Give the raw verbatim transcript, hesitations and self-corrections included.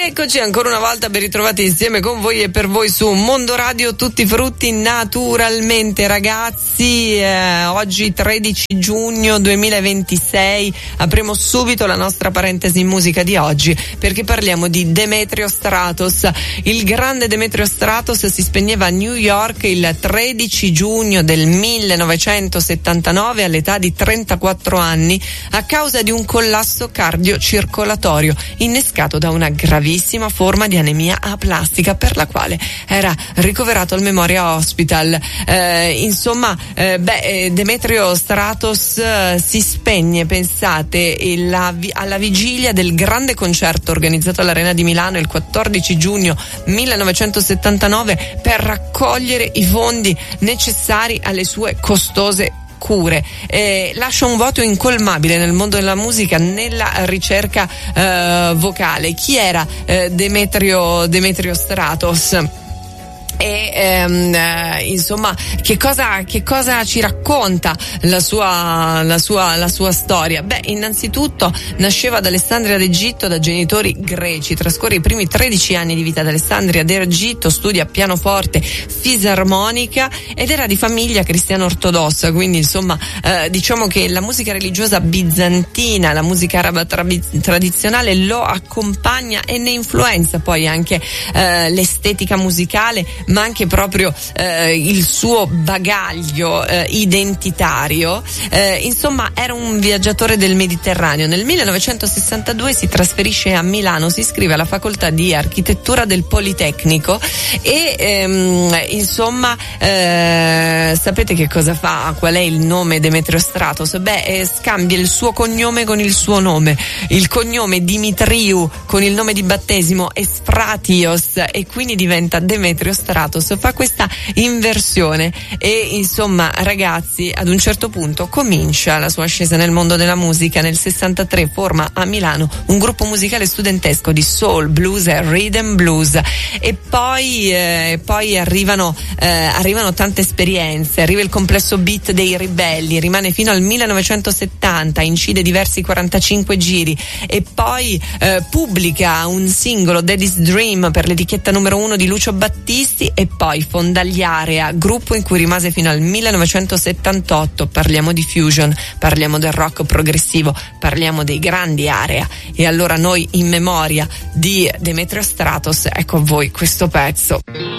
Eccoci ancora una volta ben ritrovati insieme con voi e per voi su Mondo Radio Tutti Frutti. Naturalmente ragazzi, eh, oggi tredici giugno duemilaventisei apriamo subito la nostra parentesi musica di oggi, perché parliamo di Demetrio Stratos. Il grande Demetrio Stratos si spegneva a New York il tredici giugno del millenovecentosettantanove all'età di trentaquattro anni a causa di un collasso cardiocircolatorio innescato da una gravissima forma di anemia aplastica per la quale era ricoverato al Memorial Hospital. Eh, insomma, eh, beh, Demetrio Stratos eh, si spegne, pensate, la, alla vigilia del grande concerto organizzato all'Arena di Milano il quattordici giugno millenovecentosettantanove per raccogliere i fondi necessari alle sue costose cure. Eh, lascia un vuoto incolmabile nel mondo della musica, nella ricerca eh, vocale. Chi era eh, Demetrio, Demetrio Stratos? E ehm, eh, insomma, che cosa, che cosa ci racconta la sua, la sua, la sua storia? Beh, innanzitutto nasceva ad Alessandria d'Egitto da genitori greci, trascorre i primi tredici anni di vita ad Alessandria d'Egitto, studia pianoforte, fisarmonica ed era di famiglia cristiana ortodossa, quindi insomma eh, diciamo che la musica religiosa bizantina, la musica araba tra- tradizionale lo accompagna e ne influenza poi anche eh, l'estetica musicale, ma anche proprio eh, il suo bagaglio eh, identitario. Eh, insomma, era un viaggiatore del Mediterraneo. Nel millenovecentosessantadue si trasferisce a Milano, si iscrive alla facoltà di architettura del Politecnico e ehm, insomma eh, sapete che cosa fa? Qual è il nome Demetrio Stratos? Beh, eh, scambia il suo cognome con il suo nome, il cognome Dimitriou con il nome di battesimo Esfratios, e quindi diventa Demetrio Stratos. Fa questa inversione e insomma ragazzi, ad un certo punto comincia la sua ascesa nel mondo della musica. Nel sessantatré forma a Milano un gruppo musicale studentesco di soul, blues e rhythm blues, e poi eh, poi arrivano eh, arrivano tante esperienze, arriva il complesso beat dei Ribelli, rimane fino al millenovecentosettanta, incide diversi quarantacinque giri e poi eh, pubblica un singolo, Daddy's Dream, per l'etichetta numero uno di Lucio Battisti, e poi fonda gli Area, gruppo in cui rimase fino al millenovecentosettantotto. Parliamo di fusion, parliamo del rock progressivo, parliamo dei grandi Area. E allora noi, in memoria di Demetrio Stratos, ecco a voi questo pezzo.